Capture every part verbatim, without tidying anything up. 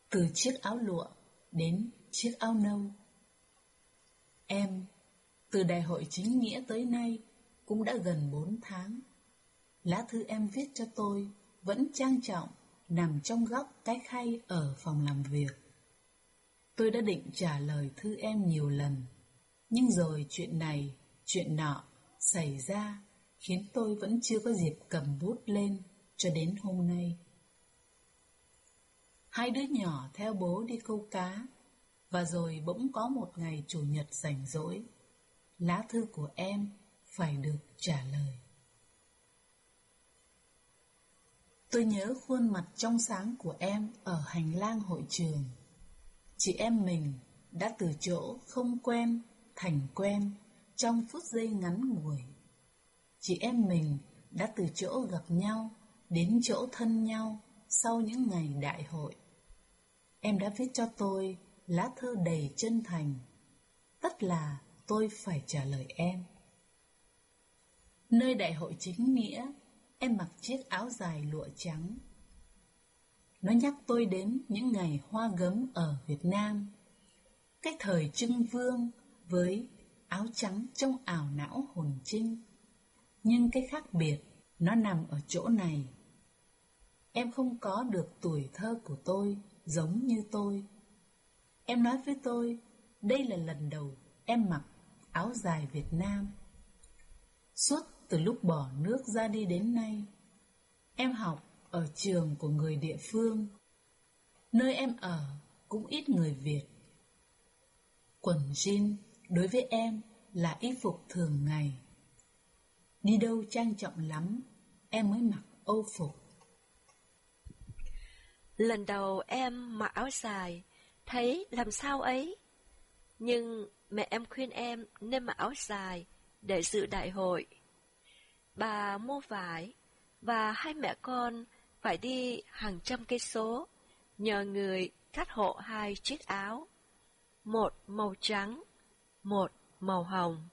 Từ chiếc áo lụa đến chiếc áo nâu. Em, từ đại hội chính nghĩa tới nay cũng đã gần bốn tháng. Lá thư em viết cho tôi vẫn trang trọng nằm trong góc cái khay ở phòng làm việc. Tôi đã định trả lời thư em nhiều lần, nhưng rồi chuyện này, chuyện nọ xảy ra khiến tôi vẫn chưa có dịp cầm bút lên cho đến hôm nay. Hai đứa nhỏ theo bố đi câu cá, và rồi bỗng có một ngày chủ nhật rảnh rỗi. Lá thư của em phải được trả lời. Tôi nhớ khuôn mặt trong sáng của em ở hành lang hội trường. Chị em mình đã từ chỗ không quen thành quen trong phút giây ngắn ngủi. Chị em mình đã từ chỗ gặp nhau đến chỗ thân nhau sau những ngày đại hội. Em đã viết cho tôi lá thơ đầy chân thành. Tất là tôi phải trả lời em. Nơi đại hội chính nghĩa, em mặc chiếc áo dài lụa trắng. Nó nhắc tôi đến những ngày hoa gấm ở Việt Nam, cái thời Trưng Vương với áo trắng trong ảo não hồn trinh. Nhưng cái khác biệt nó nằm ở chỗ này. Em không có được tuổi thơ của tôi giống như tôi. Em nói với tôi, đây là lần đầu em mặc áo dài Việt Nam. Suốt từ lúc bỏ nước ra đi đến nay, em học ở trường của người địa phương. Nơi em ở cũng ít người Việt. Quần jean đối với em là y phục thường ngày. Đi đâu trang trọng lắm, em mới mặc âu phục. Lần đầu em mặc áo dài, thấy làm sao ấy. Nhưng mẹ em khuyên em nên mặc áo dài để dự đại hội. Bà mua vải và hai mẹ con phải đi hàng trăm cây số nhờ người cắt hộ hai chiếc áo, một màu trắng, một màu hồng.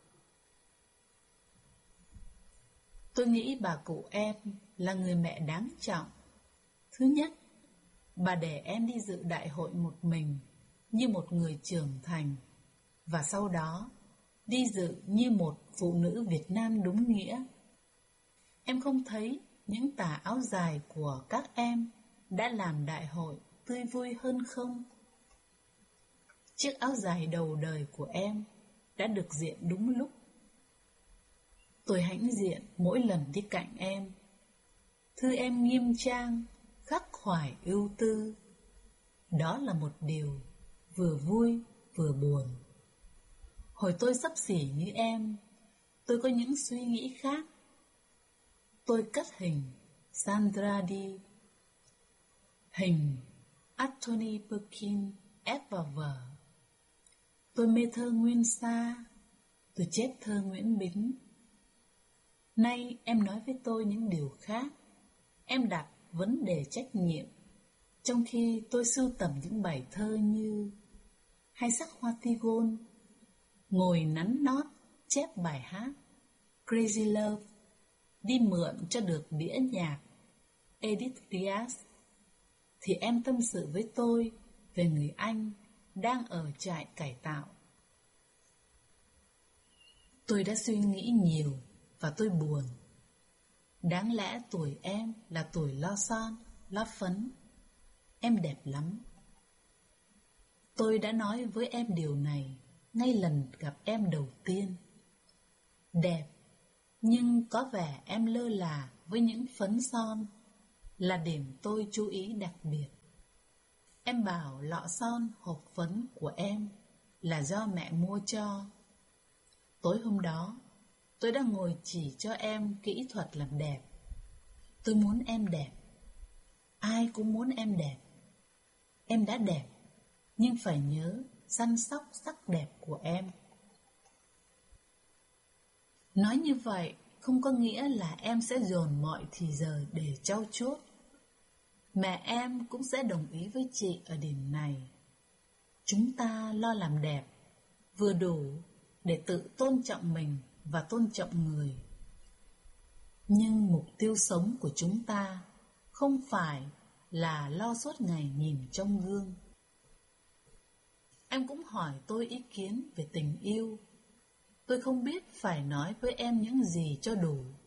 Tôi nghĩ bà cụ em là người mẹ đáng trọng. Thứ nhất, bà để em đi dự đại hội một mình như một người trưởng thành, và sau đó đi dự như một phụ nữ Việt Nam đúng nghĩa. Em không thấy những tà áo dài của các em đã làm đại hội tươi vui hơn không? Chiếc áo dài đầu đời của em đã được diện đúng lúc. Tôi hãnh diện mỗi lần đi cạnh em. Thư em nghiêm trang, khắc khoải ưu tư. Đó là một điều vừa vui vừa buồn. Hồi tôi xấp xỉ như em, tôi có những suy nghĩ khác. Tôi cất hình Sandra đi, hình Anthony Perkins ép vào vở. Tôi mê thơ Nguyên Sa, tôi chép thơ Nguyễn Bính. Nay em nói với tôi những điều khác. Em đặt vấn đề trách nhiệm, trong khi tôi sưu tầm những bài thơ như Hay sắc hoa tigon, ngồi nắn nót chép bài hát Crazy Love, đi mượn cho được đĩa nhạc Edith Piaf. Thì em tâm sự với tôi về người anh đang ở trại cải tạo. Tôi đã suy nghĩ nhiều và tôi buồn. Đáng lẽ tuổi em là tuổi lo son, lo phấn. Em đẹp lắm. Tôi đã nói với em điều này ngay lần gặp em đầu tiên. Đẹp, nhưng có vẻ em lơ là với những phấn son, là điểm tôi chú ý đặc biệt. Em bảo lọ son hộp phấn của em là do mẹ mua cho. Tối hôm đó, tôi đã ngồi chỉ cho em kỹ thuật làm đẹp. Tôi muốn em đẹp. Ai cũng muốn em đẹp. Em đã đẹp, nhưng phải nhớ săn sóc sắc đẹp của em. Nói như vậy không có nghĩa là em sẽ dồn mọi thì giờ để trau chuốt. Mẹ em cũng sẽ đồng ý với chị ở điểm này. Chúng ta lo làm đẹp vừa đủ để tự tôn trọng mình và tôn trọng người. Nhưng mục tiêu sống của chúng ta không phải là lo suốt ngày nhìn trong gương. Em cũng hỏi tôi ý kiến về tình yêu. Tôi không biết phải nói với em những gì cho đủ.